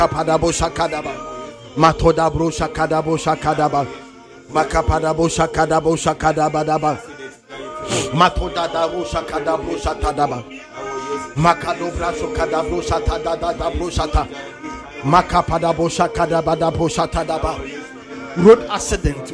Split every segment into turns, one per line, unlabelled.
Kapadabo Shakadaba. Matodabro Shakadabo Shakadaba. Makapadabo Shakadabo Shakadabadaba. Matodadabo Shakadabo Shatadaba. Makadobra Shakadabo Shatadadabo Shata. Makapadabo Shakadabadabo Shatadaba. Road accident.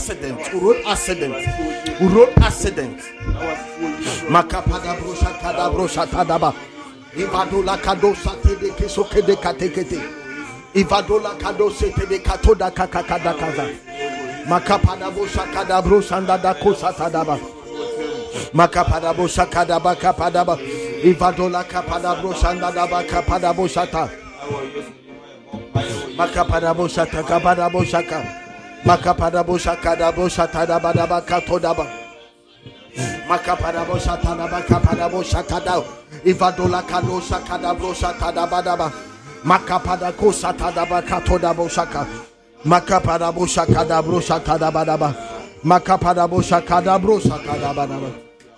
Makapadabo Shakadabo Shatadaba. Ivadola kadosa tede kesoke de katekete. Ivadola kadose tede katoda kakakada kaza. Makapada bosha kadabro sanda da kosa tadaba. Makapada bosha kadaba kapadaba. Ivadola kapada bro sanda da ba kapada boshata. Makapada bosha kapada boshaka. Makapada bosha kadabro shata ba da ba katoda ba. Makapadabo Shatanaba Kapadabo Shatada Ivadola Kano Shakadabro Shatadabadaba Makapadako Shatadaba Katodabo Shaka Makapadabo Shakadabro Shatadabadaba Makapadabo Shakadabro Shatadabadaba.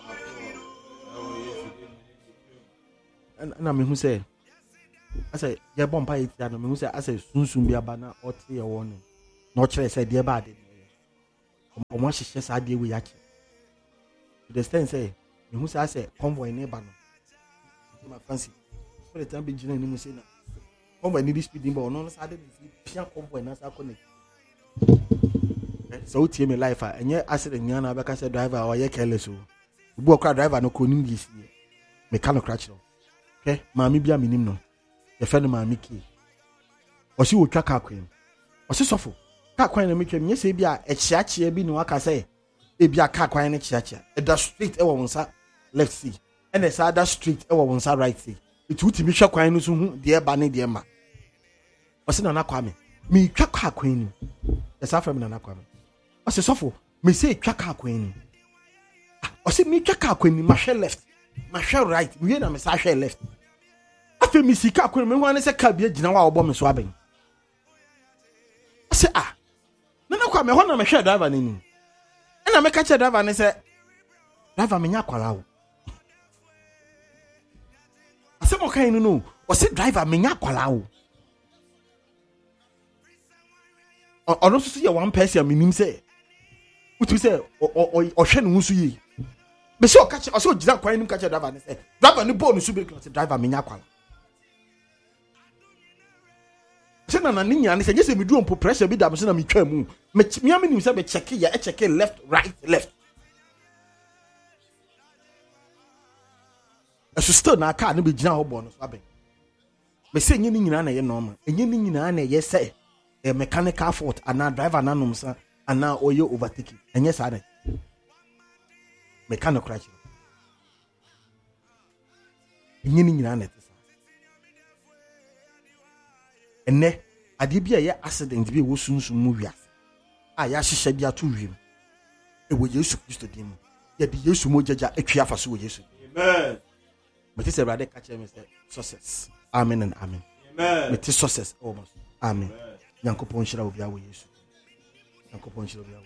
And I mean, who say, I say, your bomba is done. Who say, I say, soon be a banner or 3 or 1. Not sure I said, dear bad. Once she says, I deal with Yaki. The stand say, who say, I say, convoy neighbor. My fancy. For the time being, you say, convoy need speeding, but no, I didn't see convoy and that's our connect. So, team me life, and yet I said, Yana, because I driver or ye careless. Book driver no coning this year. Mechanic cratch. Okay, mammy be a minimum. The friend of my Mickey. Or she will track her queen. Or she suffer. Cat queen and make him, yes, be a chachi, be no, I can say. Ebi a car kwanye chiacha e da street e wo wonsa left see and the other street e wo wonsa right see it wuti mi hwe kwanye no so hu de ba ne de ma o se na na kwa me twa car kwanye ni e sa fa me na kwa me o se sofo me say twa car kwanye ni o se mi twa car kwanye ni ma hwe left ma hwe right we na me sa hwe left afa mi si car kwanye me hu ne se car bi agina wa obo me so aben o se na kwa me ho na me hwe driver ni and I make a driver and say, driver, me nyakwala wo. I said, okay, no. Or say, driver, me nyakwala wo. Or also see one person, me nim say, what we say, or shen wusu ye. But so catch, or so jina kwa him catch a driver and say, driver, no bone, so big, driver, me nyakwala. Say na ninya and say, yes, me do on pressure, be that me twemu. Me am say be check here, check left, right, left. As you still na car no be jina ho bonus aben. Me say nyi nyina na ye normal. Enyi nyina na ye say a mechanical fault and na driver na nom sa and na oye overtaking. Enye sa na. Mechanical crash. Enyi nyina na tesa. Enne ade bia ye accident bi wo sunsun mu wia. Ya hihye dia to wiem. E wo Yesu Kristo dim. Ya di Yesu mo jaja atwa afa so wo Yesu. Amen. Me say brother catch me say success. Amen and amen. Amen. Me say success almost. Amen. Yankopon shira obi awo Yesu. Yankopon shira obi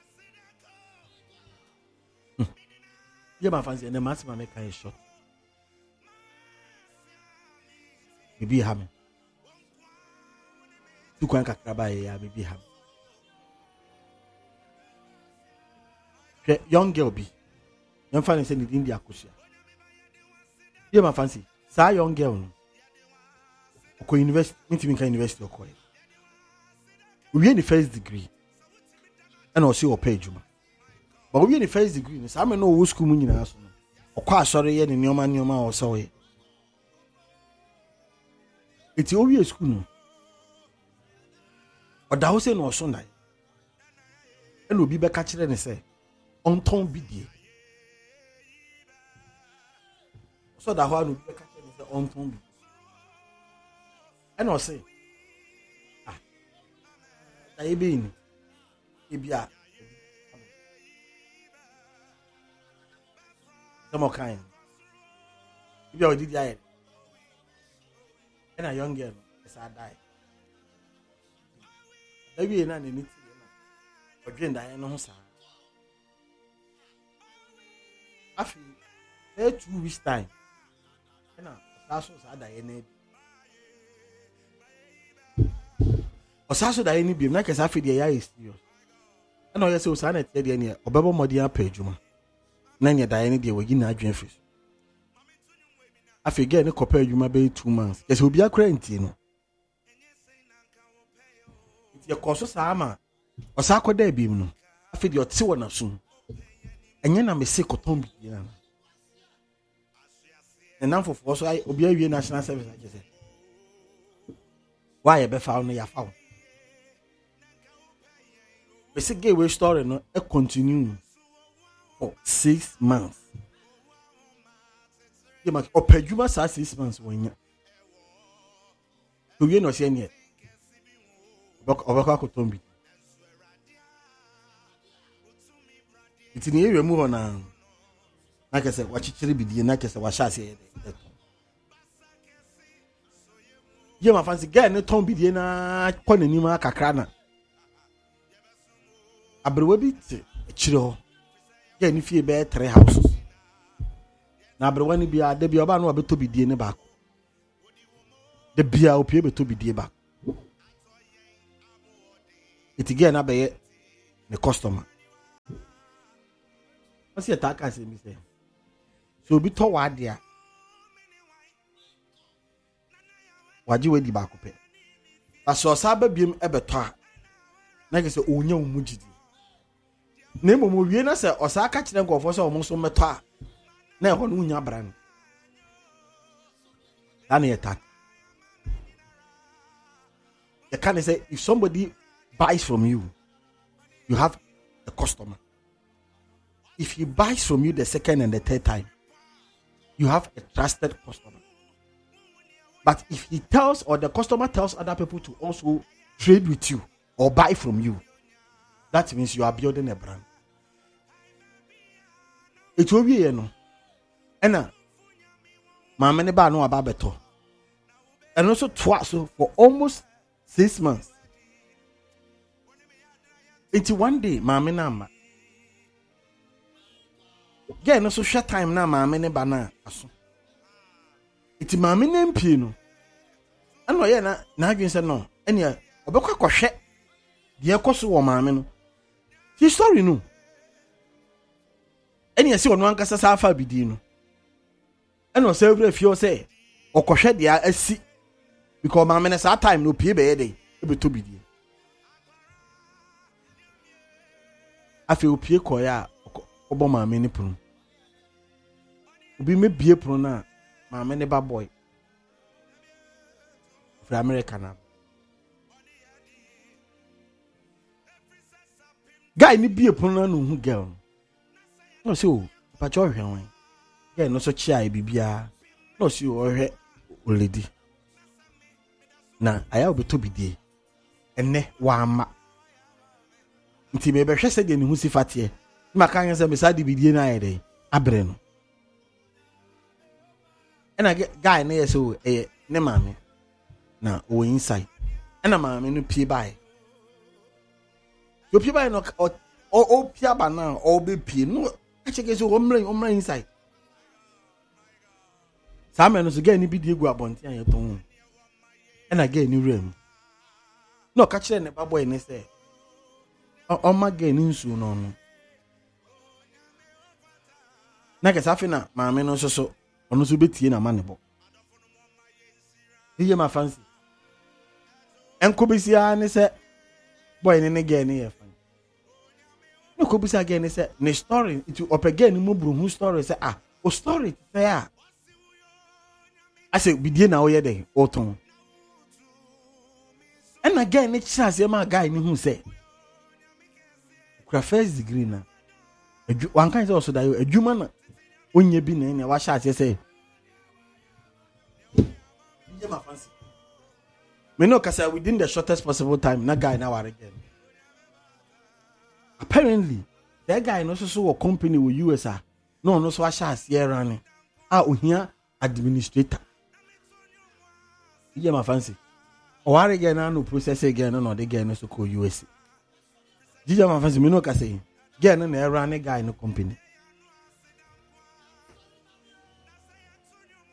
awo. Yeah, my fancy, and the master make a shot. Maybe having. Tu kwan kakraba ya maybe having. Young girl be. Young fan is in India Kusia. Yeah, my fancy. Sa young girl. Oko university, university or college. We in the first degree. And also your page. But we in the first degree. So I know who school money na so. Okwa sorry ye ni nyoma or so ye. It's over school no. Or da ho say no Sunday. And obi be catch them say on ton bidie. So that how no be catch them say on ton bidie. And I say da ye be ni ebia some kind ebia we did die and a young girl is a die maybe na ni ti na odwen da no ho sa afi 2 weeks time na so sa da ye na Osaso da any beam, like as I feel the eye is serious. I know yes, Osana tell the any or Baba Modia page. Nanya da any day we give na dream fish. I forget any compare you may be 2 months. Yes, will be a quarantine. It's your course sama. Osako de beam no. I feel your 2 and soon. And then I'm a sick of Tombi. And now for so I obey you national service. I just said, why be found near found? We say gateway story no a continue for 6 months. You must open you must 6 months when you to you no say yet. Obaka ko Tombi. It's in the area move on now. Like I said, what you be the like I said, what shall I say? Yeah, my fancy girl, no Tom be the na Ponanima Kakrana. I brew bit, chiro. Yeah, if you bear 3 houses. Now, but when you be a debut, about no to be the back. The beer will be able to be the back. It again, I be the customer. What's your attack? I say, Mister. So be toward there. What you the back up? I saw Sabe beam ebetor. Like I say, oh, no, mujidi. Name of Muviana say, or Saka Chinako for so almost so meta. Now, on Unya brand. Any attack. You can't say if somebody buys from you, you have a customer. If he buys from you the second and the third time, you have a trusted customer. But if he tells or the customer tells other people to also trade with you or buy from you, that means you are building a brand. It will be, you know. And my money bar no about better. And also twice for almost 6 months. Until one day, my money yeah, no so short time now, my money banana. It's my name Pino. I know, yeah, now you say no. And yeah, a book of crochet. Dear Cosu, mamma. His story, no. And yes, you want us alpha bidino. And no several if you say, or crochet the SC because my menace our time no pay day, able to be dear. I feel pay coya or my mini prune. Be me be a prona. My neighbor boy for American guy ni be a puna no girl. No so but your one. Yeah, no so chia bibia. No so or lady. Na I will to be there. And ne wama. Nti me be hwe se de ne hu sifatie. Ma kan say me sa de bidie na ayede. Abre no. And I get guy near so a ne mammy. Now, oh, inside. And a mammy no pay by. You pay by no or piaba now or be pay. No, I check is your omra inside. Some men again be the go up your tongue. And again, you room. No, catch them a boy and say, oh, my gain in soon on. Nagasafina, mammy no so. On also be tea in a manable. Hear my fancy. And Kubisia and said, boy, and again here. No Kubisia again, he said, ne story, it will up again, Mubru, whose story say, ah, oh, story, there. I said, be dear now, day, autumn. And again, it says, my guy, who say, first degree now. One kind also that a human. When you been in a wash out, you say, me no kasa within the shortest possible time, that guy now again. Apparently, that guy no so a company with USA. No so wash out here running. Here administrator. You my fancy. Or again, I no process again, no, they get no so called USA. Did you my fancy? Me no kasa. Get no running guy no company.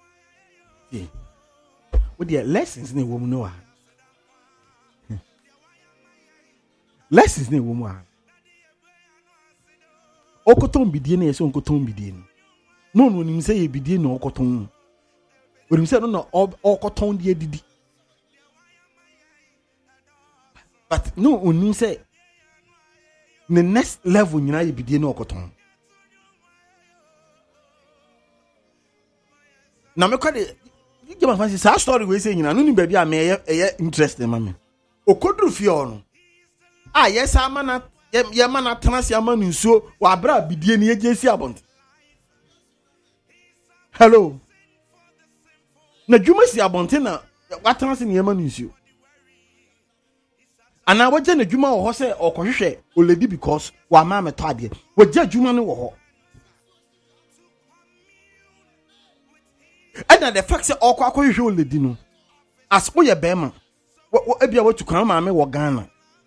With the lessons, no woman know. lessons ne wo mu a okoton bidie na yeso okoton bidie no no nim say bidie na okoton onim say no na okoton de didi but no onim say the next level nyina ye bidie na okoton na me kwade give my fancy sa story we say nyina no ni baabi a me eye interesting ma me okodru fie ono yes amana ye mana transi amana nsuo wa bra bidie ne ye si abont hello na dwuma si abonte na wa transi ne ye mana nsuo ana waje na dwuma wo ho se okohwehwe oledi because wa ma meto ade waje dwuma ne wo ho and the fact say okohwehwe oledi no as wo ye bema ebia watu kan ma me wo Ghana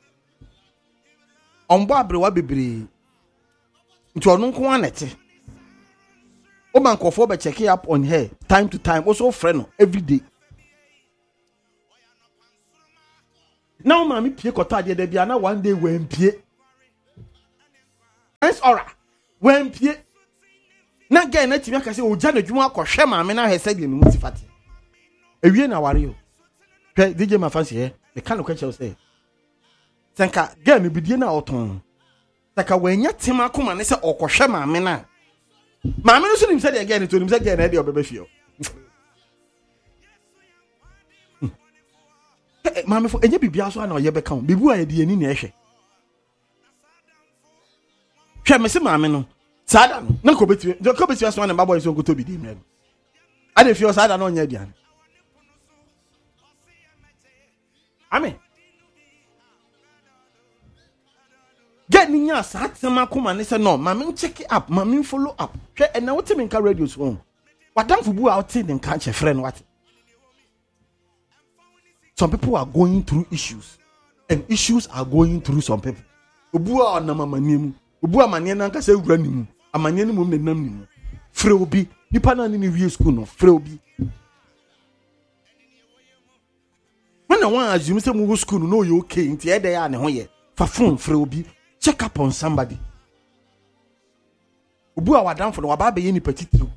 ombo abrewa bebre nti onu nko anete o man kofo be check up on her time to time also friend every day now ma me pie kota de da bia na one day wen pie it's ora wen pie na guy na timi aka say o ja na dwuma akohwe ma me na hese de no mutifate ewie na ware o hwe DJ ma fancy he the kind of question say Sanka girl me bidie na oton. Saka wanya tema koma ne se okohwe maame na. Maame no so nim se de girl ne to nim se girl na de obebe fio. Maame fo enye bibia so na oye be kan. Bibu a ye de ani na ehwe. Hwe me se maame no. Sada no na ko beti so na babo so nkoto bidie mre. Ade fio sada no nya aduane. Amen. Get niya sa tema kuma ne say no mama check it up mama follow up hwe and now tell me nka radio so wadam fubu out in nka che friend what some people are going through issues and issues are going through some people obu a na mama nim obu amane na nka say wura nim amane nim mum nam nim frɛ obi nipa na ne wie school no frɛ obi when no one assume say mu school no you okay nti e dey ya ne ho ye fa phone frɛ obi check up on somebody. Obu a wadam for no waba be ni petitru.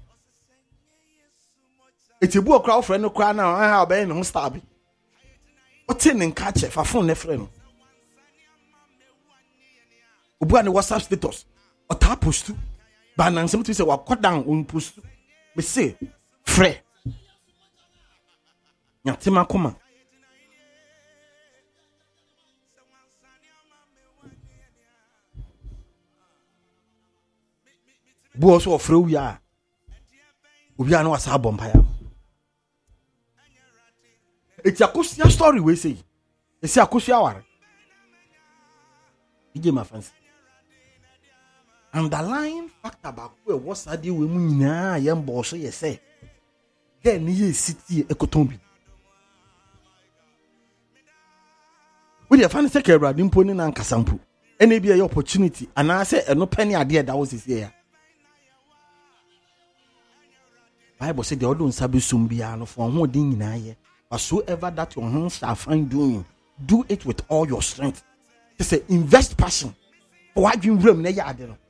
Etebu okra friend no kra na ha obey no star bi. O tin nka che fa phone ne friend no. Obu a ne WhatsApp status. O ta post. Ba nan sem to say wa kodan on post. Me say frɛ. Nyatima koma. Bu also ofre wi a obi a na wasa bompaya eti akosia story we say esi akosia ware ije ma fancy underlying factor ba ko e wasade we mu nyina ye mbo so ye say then ye city ekoton bi we dey fan say kebra dimpo ni na nkasampo ene bi e opportunity ana say eno penny ade da wo sisi ya Bible said the order unsabi sumbia no for who din nyina ye. Whatsoever that your hands shall find doing, do it with all your strength. They say invest passion. For what you room na ya no.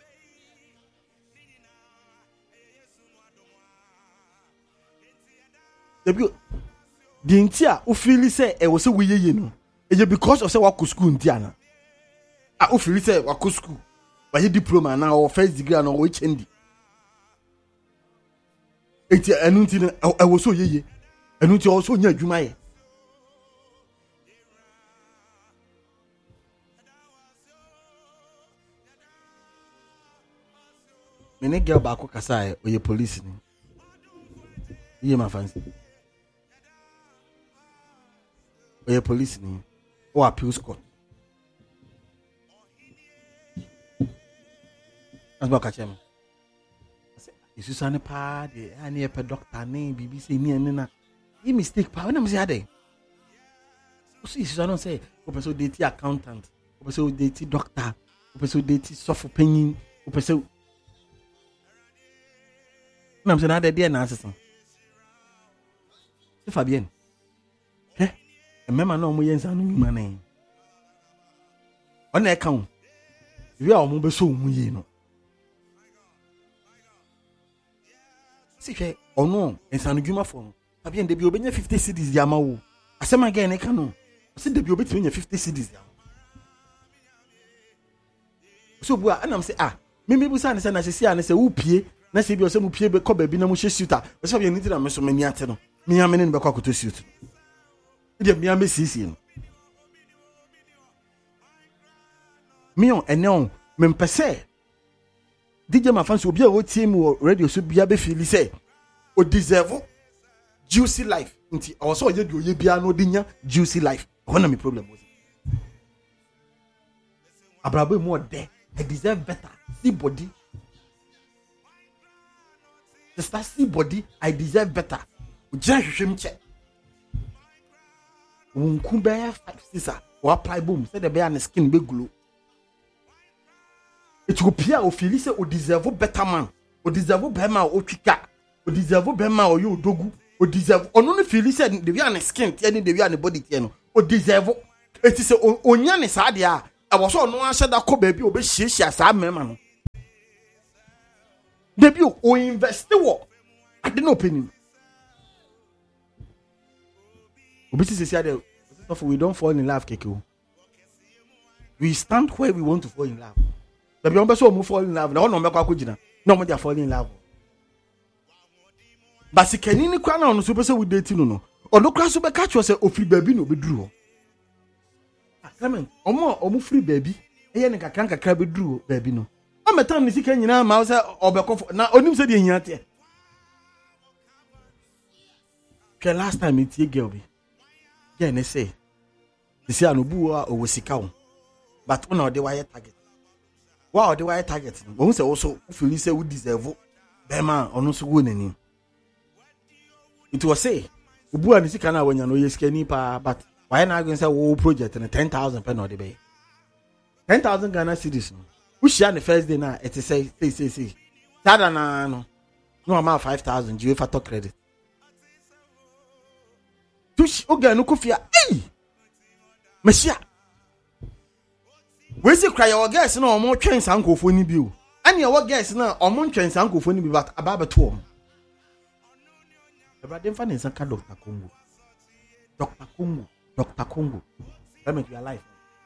The intia u feel say e was say we ye no. E because of say wa school ntia na. U feel say wa school. Wa ye diploma na or first degree na or HND. Eti enunti na ewoso yeye enunti also nya adwuma ye mene girl ba ko kasa e oye police ni iye ma fancy oye police ni o appeals court asba ka chema Isu sane pa de ani e pe doctor ne bibi say ni ene na e mistake pa na me say ade o si isu sane say o person date accountant o person date doctor o person date soft opinion o person na me say na de dia na asesan se Fabien e mema na o mo yensa no nyuma na On the account. We are mobile so you know. See, or no, and San Guma phone. Have you been 50 cities Yamao? I said my again, I can't. I said the between 50 cities. So, and I'm saying, maybe we say, and I say, and I say, who pay? Na se bi o se mu pie be ko ba bi na mu hye suit a o se bi ni ti na me so mani ate no me amene ne be kwa koto suit ide me ame sisi no me on ene on me mpese DJ Mafanso obi a wo tie mu radio so bia be feel say o deserve juicy life nti o so ye di oye bia no dinya juicy life ho na me problem was abrabo mu ode I deserve better see body. The see body, I deserve better. Just him check. Won't bear 5 sister or apply boom, said the bear and the skin be glue. It will appear or feel or deserve better man, or deserve Bema or Chika, or deserve Bema or you dogu, or deserve only feel said the bear and the skin, telling the bear and the body, or deserve it is a onion is adia. I was so no answer that could baby or be she as I remember. Debut or invest the war. I didn't open him. We don't fall in love, Keko. We stand where we want to fall in love. But we also fall in love. No, nobody fall in love. But see, can you crown on super so we dating no? Or no class super catch yourself or free baby no be drew. Clement, or more free baby. Here, nigga can't crab drew baby no. I'm a time you can mouse or back off now. Only said in yet. Okay, last time it's a girl. Yeah, they say no bua or wasika. But one of the wire target. Wow, the wire target. One say also feel say we deserve Bema or no so winning. It was say Ubu and Sikana when you know you skinny pa, but why not going to say whole project and 10,000 pen or the bay? 10,000 Ghana cedis. We share the first day now. It is say. Tada no amount 5,000. You have to credit. Tush oga no kofia. Hey, Mesia. We say cry our guys na omo twen sankofo ni bi o. Ani our guys na omo twen sankofo ni bi but ababa to om. Everybody fan is Dr. Congo. Dr. Congo. Let me be alive.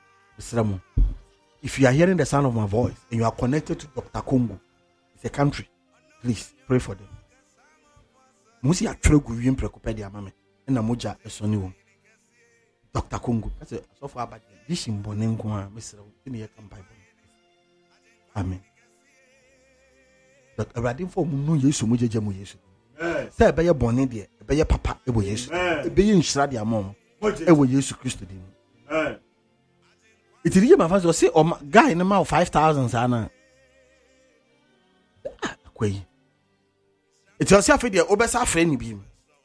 If you are hearing the sound of my voice and you are connected to Dr. Congo, it's a country. Please pray for them. Musi atwere gu wiem prekope dia mame. Na moja esoni wo. Dr. Congo. That's so far about this in bonenko a mesra ni ye kan Bible. Amen. But everything for mu no Yesu mo jeje mo Yesu. Say be ye bonen de, be ye papa e bo Yesu. Be ye nhira de amom. E wo Yesu Kristo de. Amen. It is my father say oh guy in my 5,000 sana. Kwai. It was say the obesa friend bi.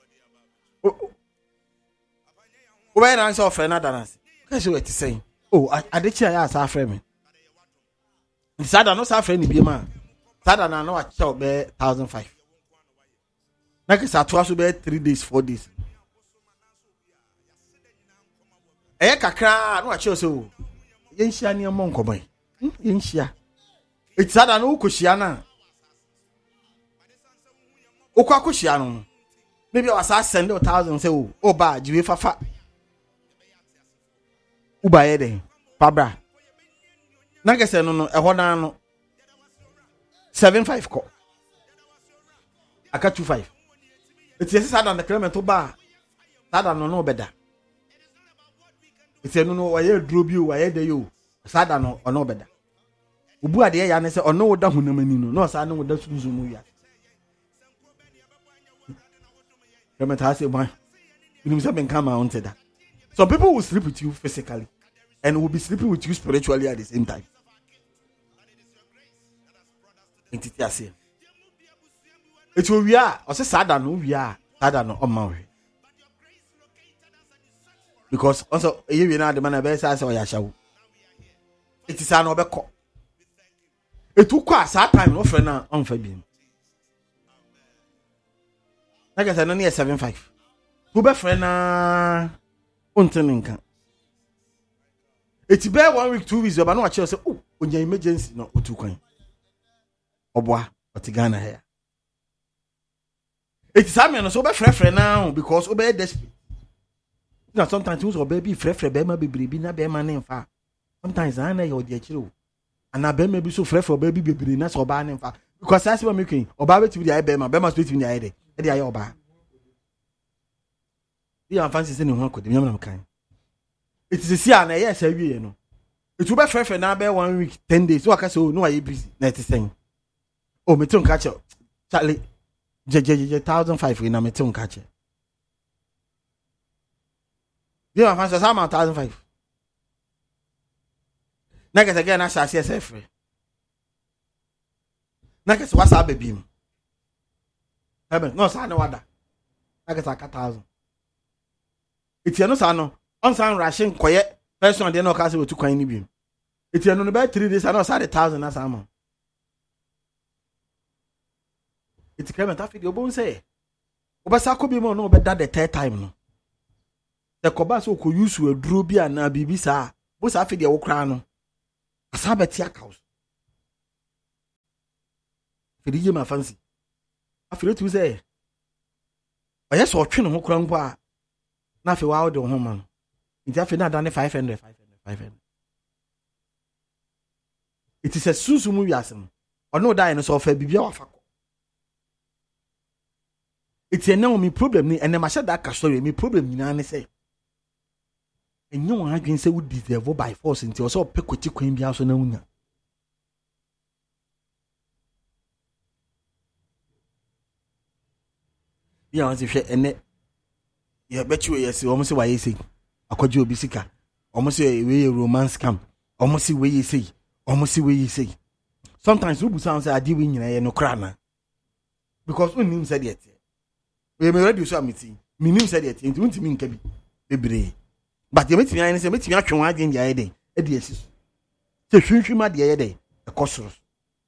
Why not answer friend na dance? Guys what you saying? Oh, I dey cheer ya sa friend me. Sada no sa friend bi ma. Sada na no a check be 1,500. Like sa to so be 3 days 4 days. Kakra no a check so. Yenhia ni amon kobai. Yenhia. It's sada no koshia na. Okwa koshia no. Maybe I was send 1,000 say oh ba jiwe fafa. Uba yede pabra. Na gese no eho na no 75 ko. Aka 25. It is sada na Clement oba. Sada no beda. It is no waye drobi o waye de yo. Sada no ono beda. Ubu ade ya ne se ono woda hunamani no. No sa no woda sunzumu ya. Clement has a man. You know something come out that. Some people will sleep with you physically and will be sleeping with you spiritually at the same time. Entity I say. It will be or say sada no we are sada no on my because also you know the man be say or yashawo. It is an obeko. It took us that time no friend na on fa bi. Like I said, no near 7.5. Who be friend na unteninka. It's bear 1 week, 2 weeks, but no actually say, oh, when your emergency, no, or 2 coin. Oboa, or Tigana here. It's Samuel, so by friend now, because obey desperate. Now, sometimes you baby, friend, Bema, baby, na bear my name far. Sometimes I know your dear children. And I bet maybe so fresh for baby, baby, that's or ban him far. Because that's what I'm making, or Babby to the Bema speak in the idea. Eddie Ioba. You are fancy sending one could the young kind. It is a sea and a yes, you know. It will be fresh for now, bear 1 week, 10 days. So I can say, no, I busy. That's the thing. Oh, me tongue catcher. Charlie, 1,500 in a me tongue catcher. You are fancy some 1,500. Next again, I shall see a free. Next, what's up, baby? No, son, no other. Next, like 1,000. It's no son, on some ration, quiet, person, they no castle to coin him. It's no about 3 days, I know, 1,000 as I'm on. It's came at your bone say. Obasako be more no better the third time. No. The Cobaso could use to a drubia and a bibisa, was after the Okrano. A Sabbath house. For the my fancy. I feel to say. I just saw Trin who crown bar. Nothing wild or home. It's after not done 500. It is a Susumu Yasm. Or no dinosaur of a bibia. It's a no me problem, and I said that story, me problem, you say. And no one can say would deserve by force until also pequity queen be also known. Yeah, as if she and yeah, bet you yes, almost why you say, I could you be sicker, almost a way romance come, almost see where you say, almost see where you say. Sometimes Rubu sounds are doing in no crana because when him said yet. We may ready to submit. Minim said it into mean cabby, baby. But you met me and say, meet me actually again the idea. Edias. So, should you mad the other day? A cosmos.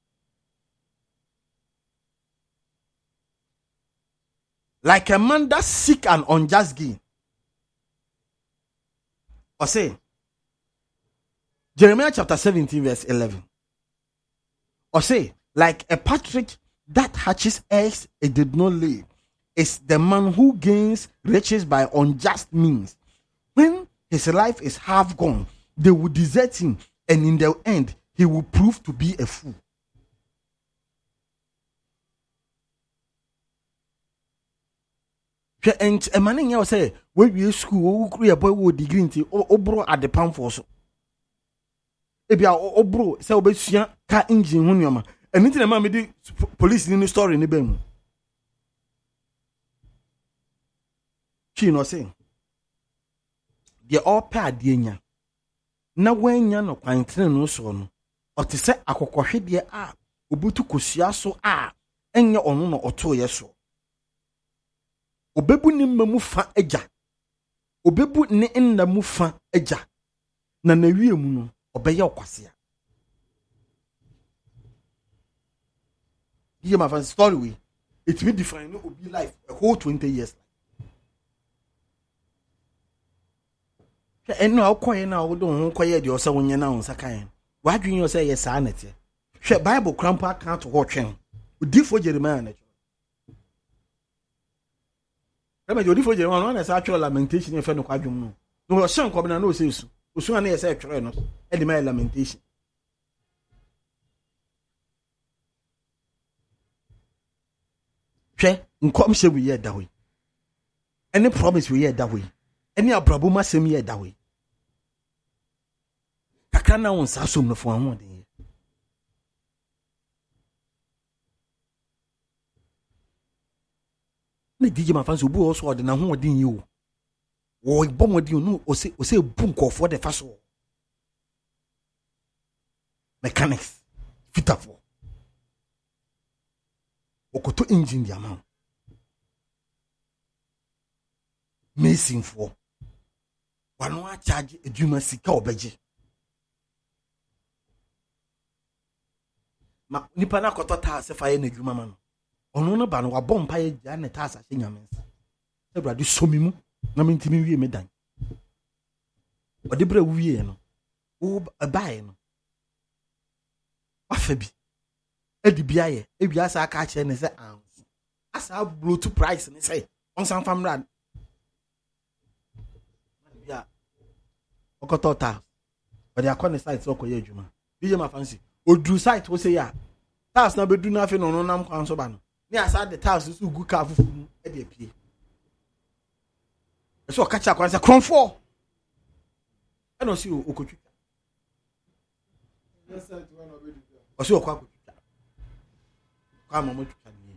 Like a man that's sick and unjust gain. Or say, Jeremiah chapter 17, verse 11. Or say, like a partridge that hatches eggs, it did not lay. Is the man who gains riches by unjust means. When his life is half gone, they will desert him, and in the end, he will prove to be a fool. And a man in say, when we school, we create a boy with degree into Obro at the pound for so. If you are Obro, say, Obesia, car engine, Hunyama, and into the man with the police in the story in the Ben. She no saying. They all paid the na when yan no kwantre no so no. O te se akokohwede a obutu kosia so a enye ono no oto ye so. Obebu ni mamu fa agya. Obebu ni nna mu fa agya. Na wie mu no obeye okwasea. Here my friend story we. It will define no obi life a whole 20 years. And no, quiet now, don't quiet yourself when you're now on Sakai. Why do you say yes, sanity? She Bible crampa can't watch him. Deep for Jeremiah. Remember, you for Jeremiah as actual lamentation in front of Quadrum. No, son coming and no says, who soon as I try not, and my lamentation. She, in come say we hear that way. Any promise we hear that way. Any abrabuma same year that way. Kakana won sasum no for one day. Na DJ ma fanso bu also de na ho odin yi o. Wo bomodin no o se bu nkofo de fa so. Mechanics fitafo. Okoto engine dia ma. Mason for. Wano a charge edwuma sika obeje. Ma nipa na kotota se fa ye na edwuma ma no. Ono no ba no wa bompa ye gya ne ta asa nyamensa. Everade somi mu na mentimi wie me dan. Ode bra wie no. a buy no wafa bi edi bia ye ebia sa aka che ne se ans asa blow to price ne say on san famra bia okotota but they are site so koye adwuma DJ ma fancy odru site wo say ya tax na bedu na afi no nam kwan so ba no ni asa the tax so gu ka fufu mu e de pie so ka cha kwan say kronfo e no si okotwa o si okwa okotwa kwa mama twitwa ni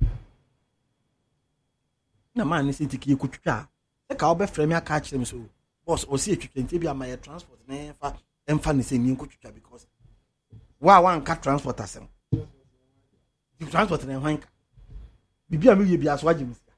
na man ni sitiki ekotwa e ka obe frame aka kire me so boss o si etwitwa nti bia ma ye transport na emfa ne se ni ekotwa because wa nka transport asem the transport na hwanka bibia me ye bia so agye musia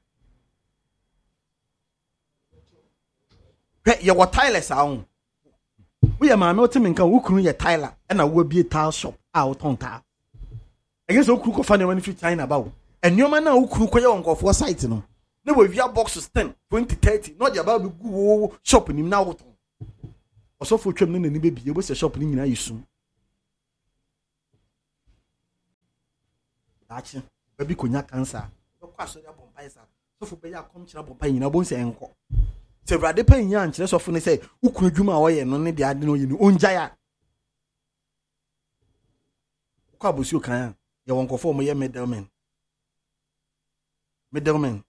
ye what tilers aun we ma me otimi nka wo kunu ye tiler na wo bie tile shop a wo ton tile ege so kunu ko fa ne mani fi China ba wo enioma na wo kunu ko ye wonkofo site no na wo via boxes 10 20 30 no dia ba be gu wo shop nim na wo ton osofo twem ne nani be bie bo se shop ni nyina yesu achi baby konya cancer ko aso ya bompai sa sofo be ya kom kira bompai nyina bo nse enko se brade pan nya nkire sofo ne say ukun adwuma a woye no ne de ade no ye ni onja ya ko abosi o kan ya wonkofo mo ye middleman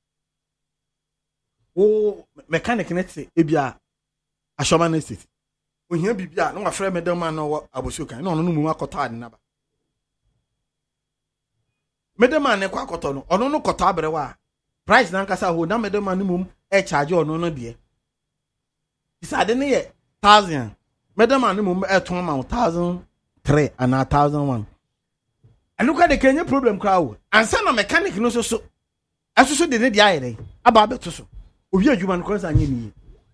o mechanic net e bia ashoma na state ohia bibia na wa frɛ middleman no abosi o kan no no mu akɔtɔ ade na ba middleman ne kwa akɔtɔ no ɔno no kɔtɔ abrewa price na nkasa ho na middleman no mum e charge ɔno no de isade ne ye 1000 middleman no mum e ton ma 1003 and 1001 anu ka de kenye problem kra wo ansa na mechanic no so asusu de ne dia yere aba beto so obi adwuma no konsa anye ni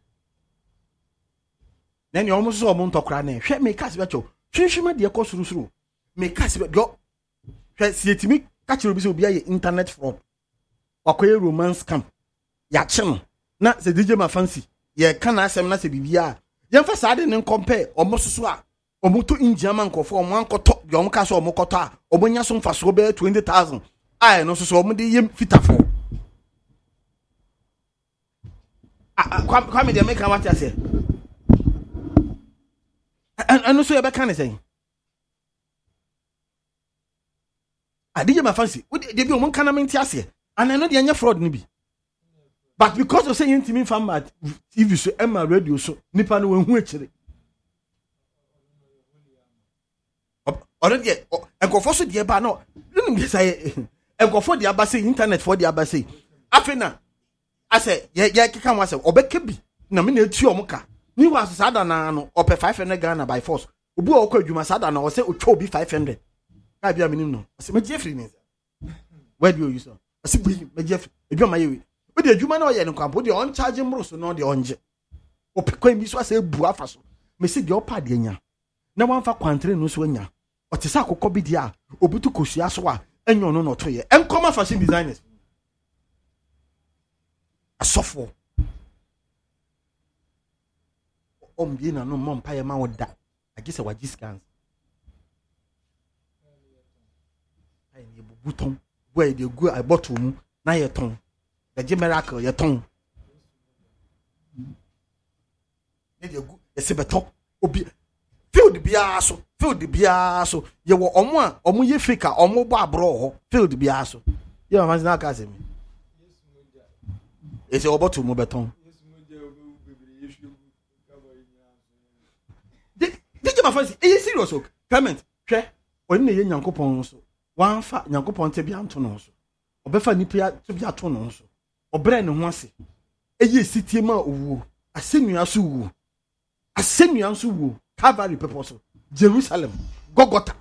na ne omo so omo ntokra na hwe me kasi becho hwehwema de ko surusuru me kasi be do hwe sietimi ka kire obi so obi aye internet fraud akoye romance scam ya chim na se DJ ma fancy ye kana asem na se bibia ye mfa saade ne compare omo susu a omo to injiama nkofo omo ankoto de omo ka so omo koto a omo nya so mfa so be 20000 ai no so omo de yem fitafo kwame de make what say anu so ye be kan say DJ ma fancy de bi omo kana menti ase and I know the anya fraud ni bi but because of saying intimi farm TV so Emma radio so nipa no wen hu akire already enkofo so de ba no num bi say enkofo de aba say internet for de aba say afena ase ye keka mo ase obeka bi na me na eti omuka ni wa sada na no ope 500 Ghana by force obu o kwa adwuma sada na o say o twa obi 500 ka bia minim no ase me jefri ni where do you use ase bi me jefri adwuma yewe o de adwuma na o ye no kwampo de on charge mro so no de onje o pe kwa bi so ase bu afa so me se de opa de nya na wan fa kwantre no so nya o te sa akokɔ bi dia obutu kosua so a enyo no no to ye enkoma fashion designers asofo ombi na no mompa ye ma woda agise wagi scans ai ni bubuton boy de gu ai bottle mu na ye ton the miracle ye ton ne de gu ese beto obi field bia so ye wo omo ye fake a omo bo abro ho field bia so ye ma na ka se mi ese obotu mu beton DJ ma fancy e serious o comment hwe oni ne ye nyankopon so wan fa nyankopon te bia nto no so obefa nipa te bia to no so obre ne ho ase eye sitie ma owu asenua so wu Calvary people so Jerusalem Gogota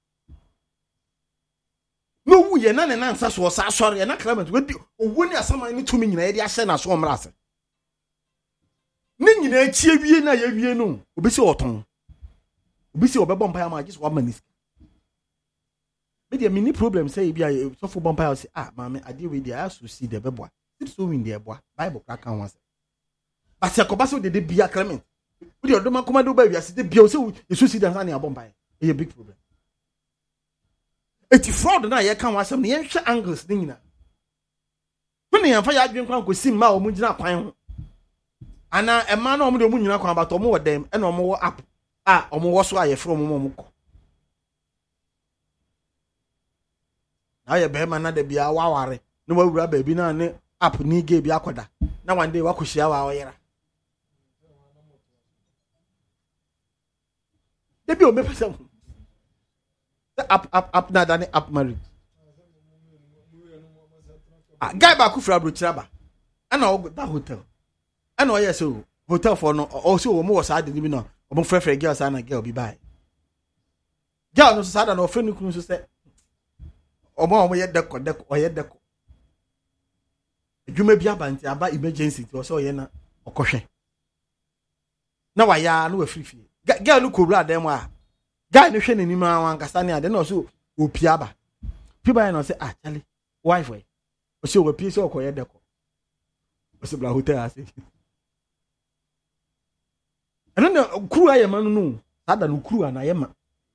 no wu ye na ne nansa so sa sori na Clement we owu ni asama ni tumi nyina ye dia hye na so omrase ni nyina achie wie na ye wie no obesi oton obesi obebo mpa ma agis wa manis media mini problem say bia so for bompa say mama ade we dia so see the bebo it so win the ebo bible crack kan wase but yakoba so de bia Clement With your doma come do baby, I see the bill, so you should see the honey abomb by a big problem. It's fraud, and I can't want some the ancient angles, Nina. When you fire drink, could see Mao Mujina Pine. And a man on the moon, about more them and no more up. Almost why from Momuko. Now your bear man, be a waware. No more rubber, be none up, ni gave Yakoda. Now one day, what could she have our era? They be obey some. Up, not an up married. Guy back from Bruchaba. I know that hotel. I know, yes, so hotel for no, also more side than you know. Among friend girls and a girl be by. Girl, no sad and no friend who said, or more yet deco or yet deco. You may be about emergency or so, yena or caution. Now I know a free fee. Girl, look who blood them were. Guy no shame in my Castania, then also Upiaba. People I know say, Charlie, wife way. Or so a piece of quiet deco. Was a hotel, I say. I don't know, crew I am no. Other no crew and I am.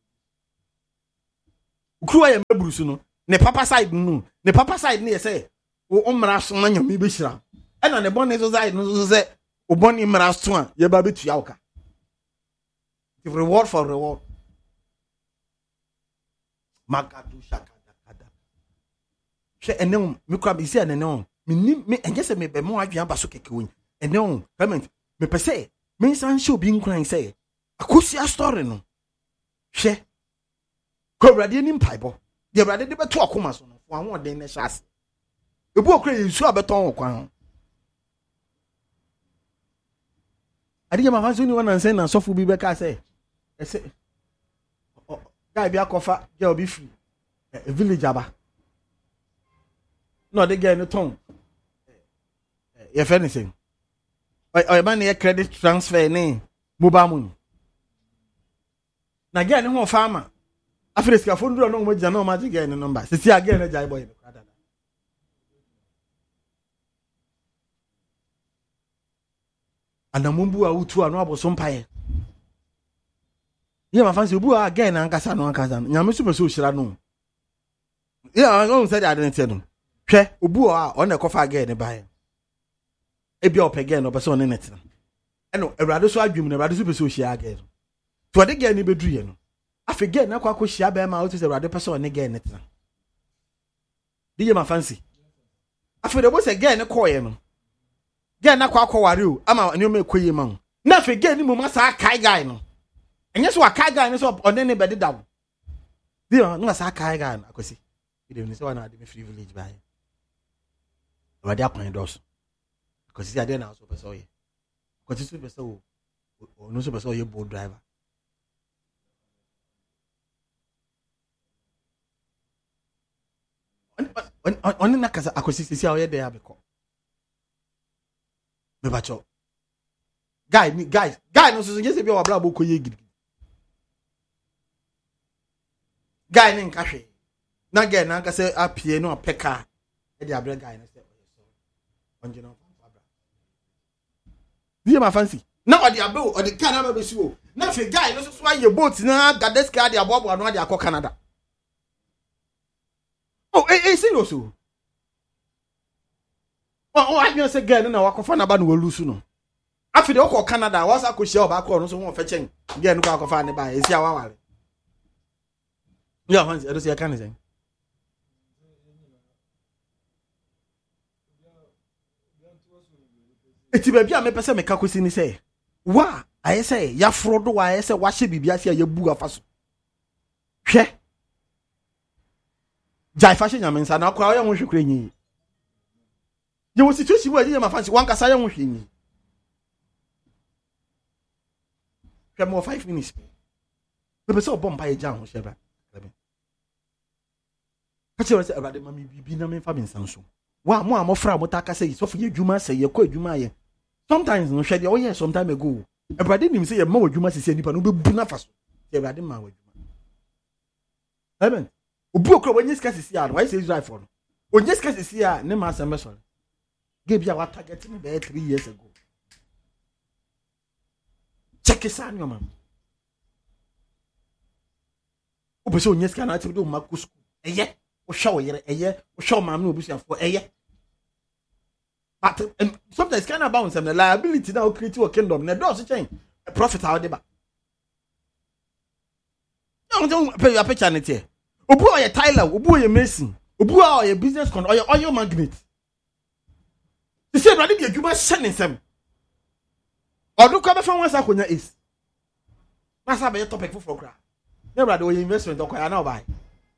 Crew I am Bruce no. Ne papa side no. Ne papa side near say, O Omras man you be shra. And on the bonnet side no say, O bonny mras twan, ye baby to yauka. Give reward for reward. Magadu shaka da. She enom, me crab is here and enom. Me and just me be more adwan ba so keke won. Enom, comment, me pese. Me san show being crying say akosia story no hwe ko brade ni mpaibo de brade de beto akoma so no fo awon den na hyase ebu okra yesu abeton kwan adi ma fanso ni wona nsen na sofo bi beka say ese guy bi akofa girl bi free village aba no de girl no ton ye fe anything or man your credit transfer ne mobile money. Na get no farmer. Africa phone do no mo gya no magic get number. Sisi again na jai boy no kwada. Anamumbu a utu anu aboso mpaye. Ye ma fancy obu again na ankasa no. Nyame super so hira no. Yeah, I don't say that I didn't no. Hwe obu a on na kofa again ne bae. Ebi opege no person ne netina eno awrade so adwum na awrade so person ohia again to ade ge ne bedru ye no afege na kwa hia ba ma o tse awrade person ne ge netina DJ ma fancy afege bo se ge ne call ye no ge na kwa ware o ama ne o me koye ma na afege ni mo ma sa kai guy no enye so kai guy no so one ne bedi dawo DJ no sa kai guy na akosi ide ni so na ade me free village ba ye awrade akwan dos. Because I didn't also person here. Because it's super so no super so you boat driver. On na kasa akosi si awe there abeko. Me bacho. Guy no so just be wa bra bo koye gidi. Guy ni nkahwe. Na guy na kasa apie no peka. E dey abra guy na say onjino. Be my fancy. Now the abo or the Canada be so. Now if guy no so why your boat na Gadeska the abobo no dey akọ Canada. Oh, serious o. Oh, I know say girl na wakofa na ba no lusu no. Afi de okọ Canada, was akohia oba akọ no so won fe chen. Girl no akofa ne ba, esi awawale. Yeah, fancy, I don't see a can say. Eti baby a me pese me kakosi ni say wa aye say ya frodo wa aye say wa hye bibia se ya bu afaso hwe jai fashion nyame nsa na akwa ya nwhwe kura nyi ye wo situation wa ye ma fancy wan kasa ya nwhwe nyi hwe mo 5 minutes me pese obom pa ye jan ho hye ba ka che se abade mami bibi na me fa me nsa so wa mo amofra mo ta kasa yi so ye dwuma se ye ko adwuma ye sometimes no hwede o ye some time ago abade nim se ye ma wadwuma se nipa no be bu na fa so ye abade ma wadwuma amen obu okro wonye sika sisi a why say Israel for no onye sika sisi a ne ma asem so ge bia wa target me be 3 years ago check it out, man. Obeso onye sika na ati do ma ku school. Eye, o sha wo yere, eye, o sha ma me obusu afo, eye. But sometimes kind of bounce the liability now create a kingdom. Na do so change. A profit how dey ba. No, don't pay your picture net here. Obu oye Tyler, obu oye Mason, obu oye business con, oye oil magnet. You say brother be adwuma sending sem. Odu ko be fa wan sa konya is. Na sa be topic for kra. Na brother oye investment okoya na buy.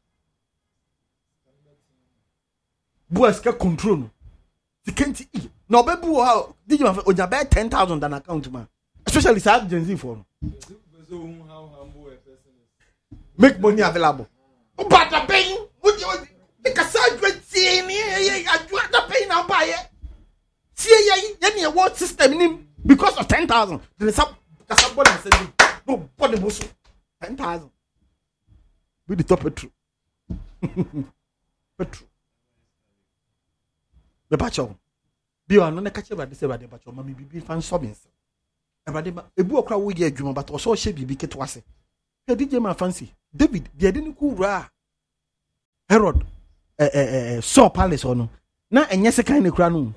Boys ka control no. You can't eat. No bebu how did you have oja be 10,000 an account man. Especially sa Gen Z for. Make money available. But the pain, would you make a side see me? I do the pain now buy it. See, any award system in him because of 10,000. There is somebody said, no, body was 10,000. With the top petrol. Petrol. The patcho. Be on the catcher by the Sabbath, but your mammy be fan sobbing. A book crowd will get you, but also she be get was it. He did my fancy. David, they didn't go ra. Herod, saw palace or no. Now, and yes, a kind of crown.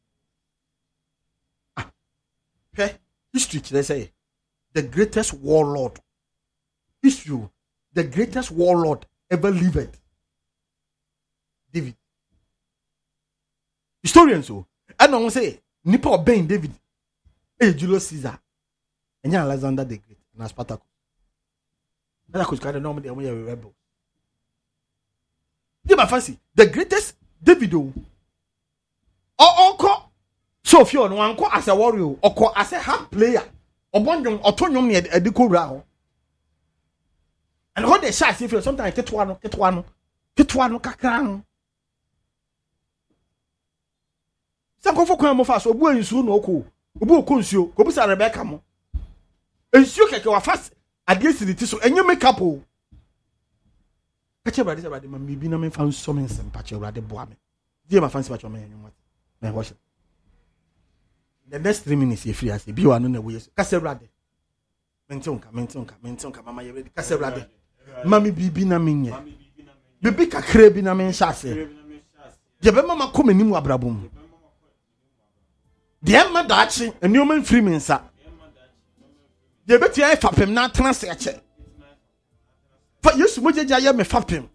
History, they say, the greatest warlord. History, the greatest warlord ever lived. David. Historians, so I don't say, Nippo obeying David. Julius Caesar. And Alexander the Great, and Spartacus. I could kind of normally we are a rebel. Give my fancy. The greatest David or so if you're one as a warrior or as a hard player or one autonomy at the Kurao. And what they say if you sometimes get one kakran. Some go for crime of us or boy soon or cool. Ubu Kunsio, Kobusa Rebecca mo. And you can fast. Against the so and you make up. Catch about this about the mammy be no found some patch over the boame. Dear my fancy patch on me. My watch. The next 3 minutes, if you ask, you are no way. Casserade. Mentonka, Mamma, you ready? Casserade. Mammy be na minye. Bibi kakrebi na men shase. Jebe mama come ni mu abrabum. The Emma Dachi, a Newman Freeman, sir. You bet I fap him not translate. For you, Smuja, me fap him.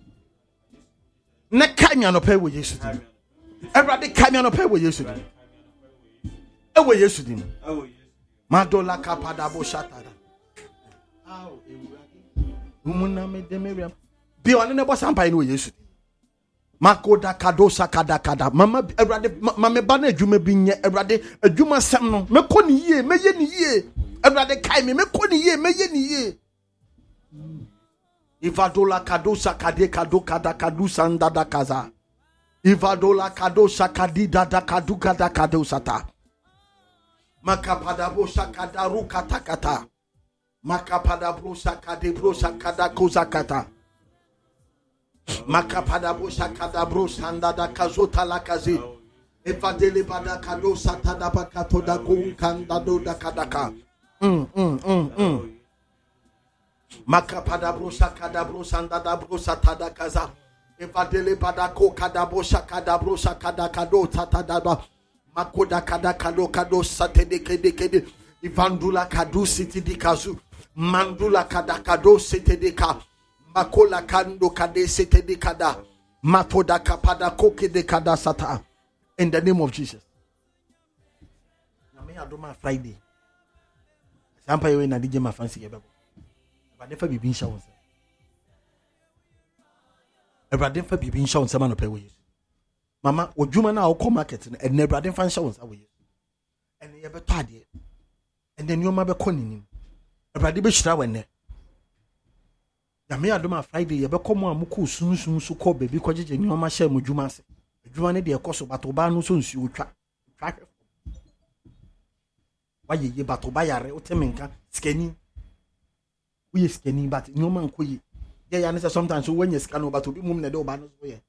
Neck came pay with you. Everybody came on pay with you. Away yesterday. Madola Capadabo Shatada. Umuna made the Miriam. Be on the boss umpire with yesterday. Makoda Kadosa Kada. Mamma, Mamma Banner, you may be near a Juma Samno. Mekoni ye, Mayeni ye. Everybody came me koni ye me ye ni ye. Ivadola kadosa kade kado kada kadusa ndada kaza. Ivadola kadosa kadi dada kadu kada kadosata. Makapada bosa kada rukata kata. Makapada brosa kade brosa kada koza kata. Makapada bosa kada brosa ndada kazota la kazi. Evadele bada kadosa tada bakato da kunkanda do da kadaka. Makapada brosa kada brosa ndada brosa tada kaza. Evadele bada ko kada brosa kada brosa kada kado tatada. Makoda kada kado kado satede kede kede. Ivandula kadu siti di kazu. Mandula kada kado sete de ka. Makola kando kade sete de kada. Matoda kapada koke de kada sata. In the name of Jesus. Name adoma Friday. Sampa yewe na DJ ma fancy yebebo. Ebade fa bibi nsha wonse. Ebade fa bibi nsha wonse ma no pe we. Mama, odwuma na wo market na en ebade fa nsha wonse we. En yebeto ade. En the nyoma be koninim. Ebade be hira wenne. Name adoma Friday yebekọ mo amuko sunsun so ko bebi ko jeje nyoma hye mo dwuma ase. Adwuma ne de ekoso batoba no so nsi otwa. Waye ye batoba yare otemenka skeni. We skeni but nyoma nko ye. Ye ya ne sometimes when you scan over to be mum ne de oba no so ye.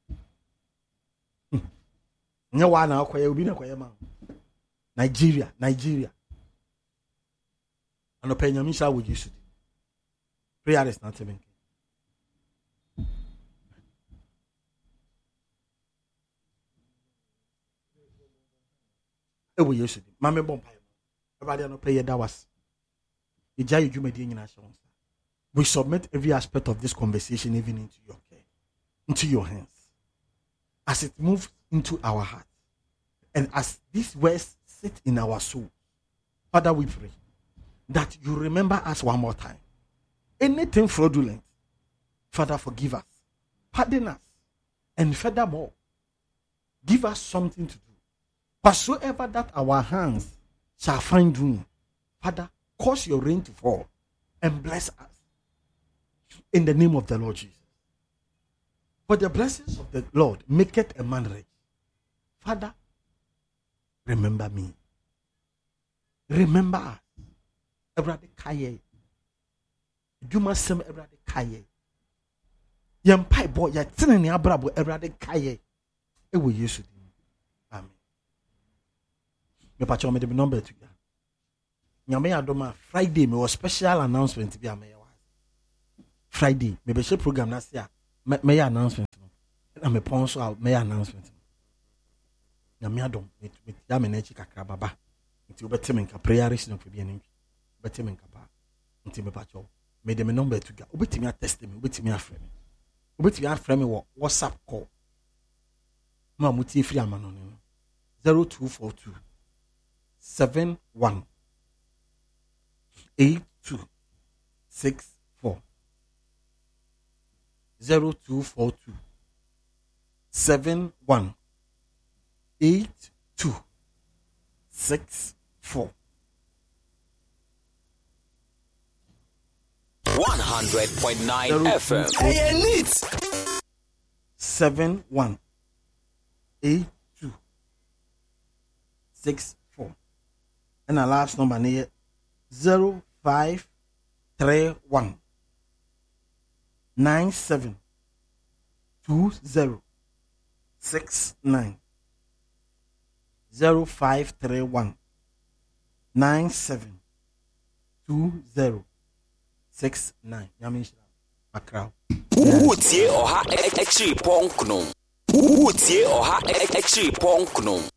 Nye wa na akoye obi na akoye ma. Nigeria. And the Penyamisha would use it. Prayer is not even. It will use it. Mammy Bompire. Everybody no prayer that was. We submit every aspect of this conversation even into your care, into your hands. As it moves into our heart, and as these words sit in our soul, Father, we pray that you remember us one more time. Anything fraudulent, Father, forgive us, pardon us, and furthermore, give us something to do. Whatsoever that our hands shall find doing, Father, cause your rain to fall and bless us in the name of the Lord Jesus. For the blessings of the Lord maketh a man rich. Father, remember me. Remember us. Everybody kaye. Do masem everybody kaye. Yam pai boy ya tene ni abrabo everybody kaye. E wo Yesu din. Amen. Me pa me the number to ya. Nyame adoma Friday me was special announcement bi am Friday me be share program na say me announcement no. Na me pon so a me announcement. Nyame adom me ya me na chi kakra baba. Nti obeteme nka prayer reason for bi anim. Obeteme nka pa. Nti me pa cho. Me the number to ga. Obetimi attest me, obetimi afre me. Obetimi afre me wo WhatsApp call. Ma muti free amano no. 0242 71 8264 0242 71 8264
100.9 FM. Hey, neat.
71 8264 and our last number near 0531 97 2069 0531 97 2069. Yamish Macrao.
Utie oha extra punk no. Utie oha extra punk no.